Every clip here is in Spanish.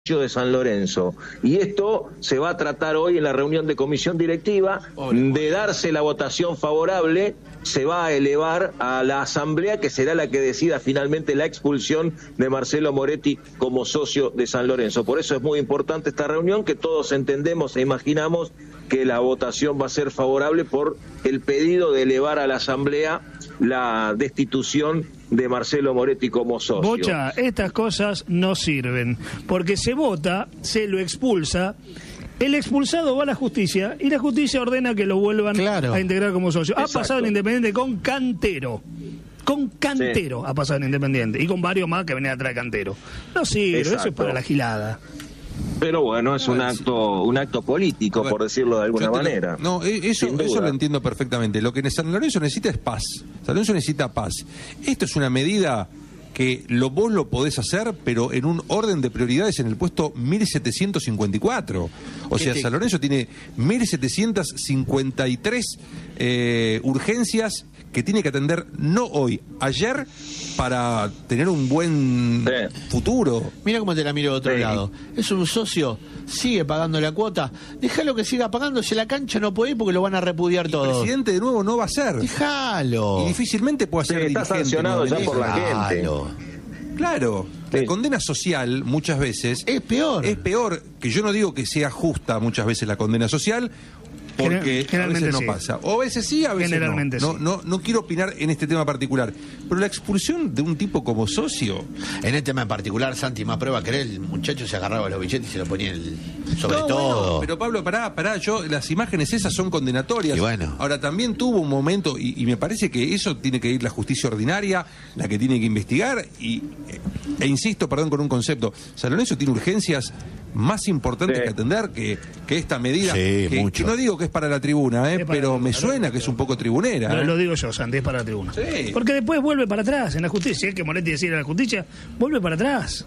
de San Lorenzo. Y esto se va a tratar hoy en la reunión de comisión directiva. De darse la votación favorable, se va a elevar a la asamblea, que será la que decida finalmente la expulsión de Marcelo Moretti como socio de San Lorenzo. Por eso es muy importante esta reunión, que todos entendemos e imaginamos que la votación va a ser favorable por el pedido de elevar a la asamblea la destitución de Marcelo Moretti como socio. Bocha, estas cosas no sirven, porque se vota, se lo expulsa, el expulsado va a la justicia y la justicia ordena que lo vuelvan a integrar como socio. Exacto. Ha pasado en Independiente con Cantero. Sí. Ha pasado en Independiente y con varios más que venían atrás de Cantero. No sirve, eso es para la gilada. Pero bueno, es un acto político, por decirlo de alguna manera. Eso lo entiendo perfectamente. Lo que San Lorenzo necesita es paz. San Lorenzo necesita paz. Esto es una medida que vos lo podés hacer, pero en un orden de prioridades en el puesto 1754. O sea, San Lorenzo tiene 1753 urgencias que tiene que atender no hoy, ayer, para tener un buen futuro. Mira cómo te la miro de otro lado. Es un socio, sigue pagando la cuota, déjalo que siga pagando, si la cancha no puede ir porque lo van a repudiar todo. El presidente de nuevo no va a ser. Déjalo. Y difícilmente puede ser está sancionado ya por la gente. Claro, la condena social muchas veces es peor. Es peor, que yo no digo que sea justa muchas veces la condena social, porque a veces no pasa. O a veces sí, a veces no. No quiero opinar en este tema particular. Pero la expulsión de un tipo como socio... En este tema en particular, Santi, más prueba que el muchacho se agarraba los billetes y se lo ponía sobre todo. Bueno, pero Pablo, pará, las imágenes esas son condenatorias. Y bueno. Ahora, también tuvo un momento, y me parece que eso tiene que ir la justicia ordinaria, la que tiene que investigar, e insisto, con un concepto. San Lorenzo tiene urgencias más importantes que atender que esta medida, que no digo que es para la tribuna, pero me suena que es un poco tribunera. No lo digo yo, Santi, es para la tribuna. Sí. Porque después vuelve para atrás en la justicia. Si es que Moretti decide a la justicia, vuelve para atrás.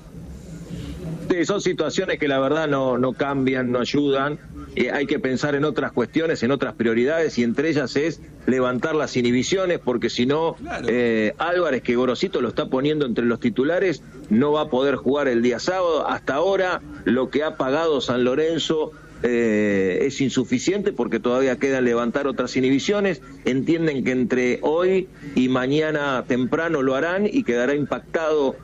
Sí, son situaciones que la verdad no cambian, no ayudan. Hay que pensar en otras cuestiones, en otras prioridades, y entre ellas es levantar las inhibiciones, porque si no, Álvarez, que Gorosito lo está poniendo entre los titulares, no va a poder jugar el día sábado. Hasta ahora, lo que ha pagado San Lorenzo es insuficiente, porque todavía quedan levantar otras inhibiciones. Entienden que entre hoy y mañana temprano lo harán y quedará impactado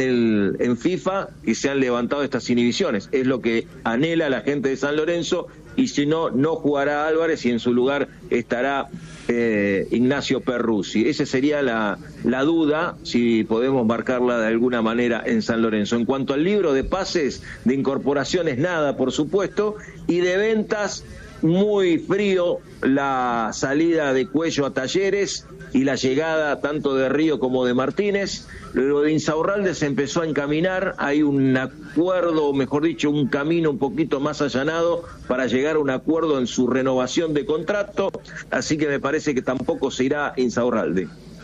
en FIFA que se han levantado estas inhibiciones. Es lo que anhela la gente de San Lorenzo, y si no, no jugará Álvarez y en su lugar estará Ignacio Perruzzi. Esa sería la duda, si podemos marcarla de alguna manera en San Lorenzo. En cuanto al libro de pases, de incorporaciones, nada, por supuesto, y de ventas, muy frío la salida de Cuello a Talleres y la llegada tanto de Río como de Martínez. Lo de Insaurralde se empezó a encaminar, hay un acuerdo, o mejor dicho, un camino un poquito más allanado para llegar a un acuerdo en su renovación de contrato, así que me parece que tampoco se irá Insaurralde.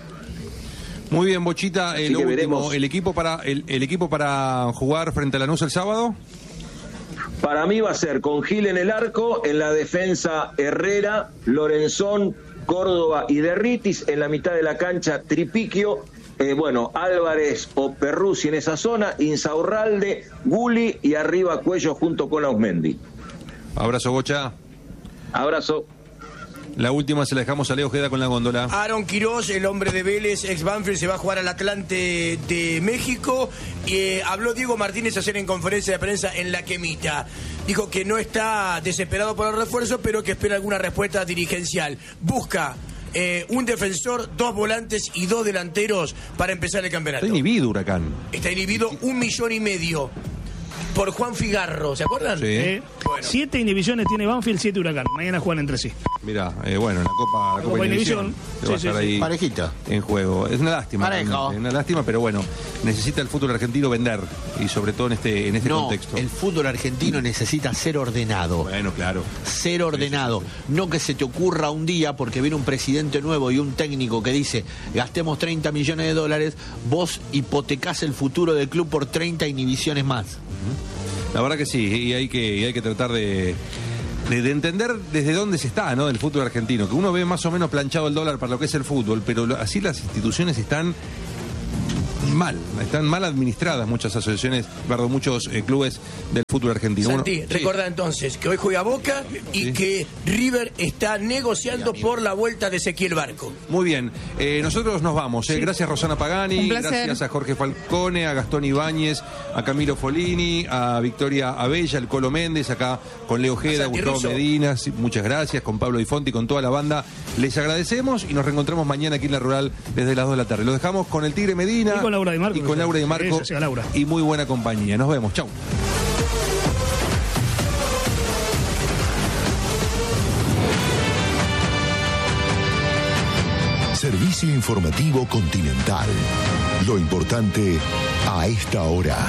Muy bien, Bochita, el equipo para jugar frente a Lanús el sábado. Para mí va a ser con Gil en el arco, en la defensa Herrera, Lorenzón, Córdoba y Derritis, en la mitad de la cancha Tripiquio, Álvarez o Perruzzi en esa zona, Insaurralde, Guli y arriba Cuello junto con Ausmendi. Abrazo, Bocha. Abrazo. La última se la dejamos a Leo Ojeda con la góndola. Aaron Quirós, el hombre de Vélez, ex Banfield, se va a jugar al Atlante de México. Habló Diego Martínez ayer en conferencia de prensa en La Quemita. Dijo que no está desesperado por el refuerzo, pero que espera alguna respuesta dirigencial. Busca un defensor, 2 volantes y 2 delanteros para empezar el campeonato. Está inhibido Huracán. Está inhibido 1,5 millones por Juan Figarro, ¿se acuerdan? Sí. Bueno. 7 inhibiciones tiene Banfield, 7 Huracán. Mañana juegan entre sí. Mirá, en la Copa Inhibición va a estar ahí parejita en juego. Es una lástima. Parejo. Es una lástima, pero bueno, necesita el fútbol argentino vender, y sobre todo en este contexto. El fútbol argentino necesita ser ordenado. Bueno, claro. Ser ordenado. Sí. No que se te ocurra un día, porque viene un presidente nuevo y un técnico que dice, gastemos $30 millones, vos hipotecás el futuro del club por 30 inhibiciones más. La verdad que sí, y hay que tratar de entender desde dónde se está, ¿no? Del fútbol argentino, que uno ve más o menos planchado el dólar para lo que es el fútbol, pero así las instituciones están están mal administradas muchas asociaciones, muchos clubes del fútbol argentino. Santi, recuerda entonces que hoy juega Boca y que River está negociando por la vuelta de Ezequiel Barco. Muy bien, nosotros nos vamos. Gracias Rosana Pagani, gracias a Jorge Falcone, a Gastón Ibáñez, a Camilo Folini, a Victoria Abella, al Colo Méndez, acá con Leo Ojeda, Gustavo Medina, muchas gracias, con Pablo Di Fonti, con toda la banda. Les agradecemos y nos reencontramos mañana aquí en La Rural desde las 2 de la tarde. Los dejamos con el Tigre Medina y con Laura Di Marco. Y muy buena compañía. Nos vemos. Chau. Servicio informativo Continental. Lo importante a esta hora.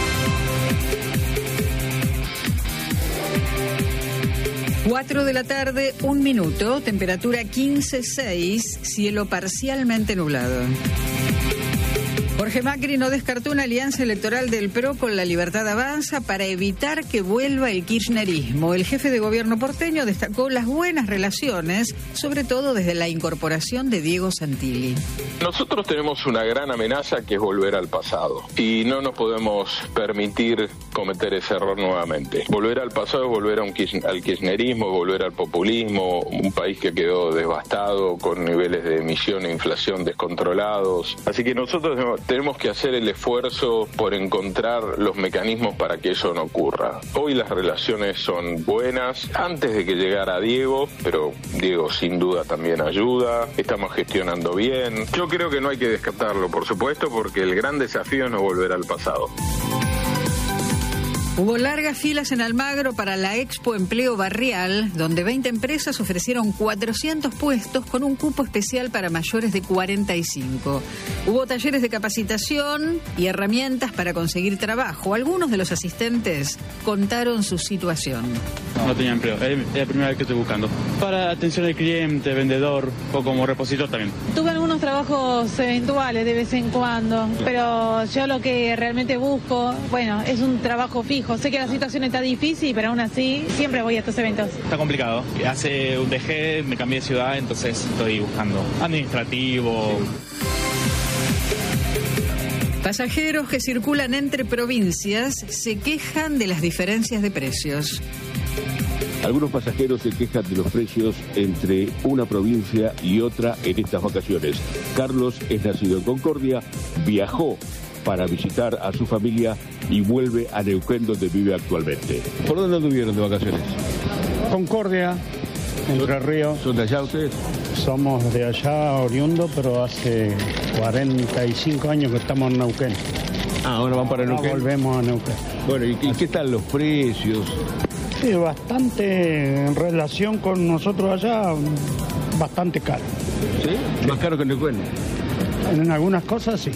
Cuatro de la tarde, 1 minuto, temperatura 15,6, cielo parcialmente nublado. Jorge Macri no descartó una alianza electoral del PRO con La Libertad Avanza para evitar que vuelva el kirchnerismo. El jefe de gobierno porteño destacó las buenas relaciones, sobre todo desde la incorporación de Diego Santilli. Nosotros tenemos una gran amenaza que es volver al pasado y no nos podemos permitir cometer ese error nuevamente. Volver al pasado es volver al kirchnerismo, volver al populismo, un país que quedó devastado con niveles de emisión e inflación descontrolados. Así que nosotros tenemos que hacer el esfuerzo por encontrar los mecanismos para que eso no ocurra. Hoy las relaciones son buenas, antes de que llegara Diego, pero Diego sin duda también ayuda, estamos gestionando bien. Yo creo que no hay que descartarlo, por supuesto, porque el gran desafío es no volver al pasado. Hubo largas filas en Almagro para la Expo Empleo Barrial, donde 20 empresas ofrecieron 400 puestos con un cupo especial para mayores de 45. Hubo talleres de capacitación y herramientas para conseguir trabajo. Algunos de los asistentes contaron su situación. No tenía empleo, es la primera vez que estoy buscando. Para atención al cliente, vendedor o como repositor también. Tuve algunos trabajos eventuales de vez en cuando, pero yo lo que realmente busco, bueno, es un trabajo fijo. Sé que la situación está difícil, pero aún así siempre voy a estos eventos. Está complicado. Hace un DG, me cambié de ciudad, entonces estoy buscando administrativo. Pasajeros que circulan entre provincias se quejan de las diferencias de precios. Algunos pasajeros se quejan de los precios entre una provincia y otra en estas vacaciones. Carlos es nacido en Concordia, viajó para visitar a su familia y vuelve a Neuquén, donde vive actualmente. ¿Por dónde anduvieron de vacaciones? Concordia, Entre Ríos. ¿Son de allá ustedes? Somos de allá, oriundo, pero hace 45 años que estamos en Neuquén. Ah, ahora van para Neuquén. Volvemos a Neuquén. Bueno, ¿y qué tal los precios? Sí, bastante en relación con nosotros allá, bastante caro. ¿Sí? ¿Más caro que en Neuquén? En algunas cosas sí.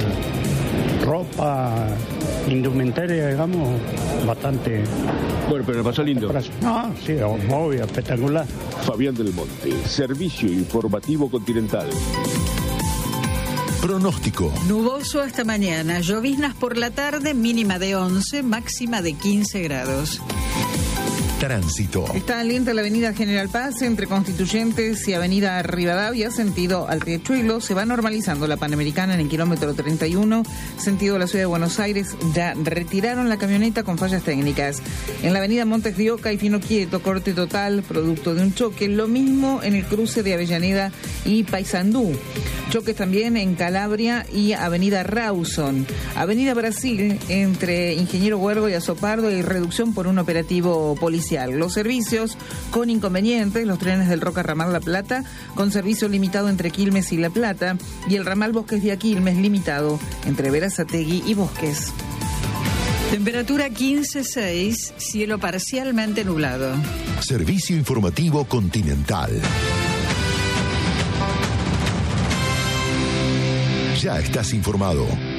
Ropa, indumentaria, digamos, bastante. Bueno, pero le pasó lindo. No, sí, obvio, espectacular. Fabián del Monte, Servicio Informativo Continental. Pronóstico. Nuboso hasta mañana, lloviznas por la tarde, mínima de 11, máxima de 15 grados. Tránsito. Está lenta la avenida General Paz entre Constituyentes y avenida Rivadavia, sentido al Riachuelo. Se va normalizando la Panamericana en el kilómetro 31, sentido a la ciudad de Buenos Aires. Ya retiraron la camioneta con fallas técnicas. En la avenida Montes de Oca y Fino Quieto, corte total, producto de un choque. Lo mismo en el cruce de Avellaneda y Paysandú. Choques también en Calabria y avenida Rawson. Avenida Brasil entre Ingeniero Huergo y Azopardo y reducción por un operativo policial. Los servicios con inconvenientes, los trenes del Roca Ramal La Plata con servicio limitado entre Quilmes y La Plata y el ramal Bosques de Quilmes limitado entre Berazategui y Bosques. Temperatura 15,6, cielo parcialmente nublado. Servicio Informativo Continental. Ya estás informado.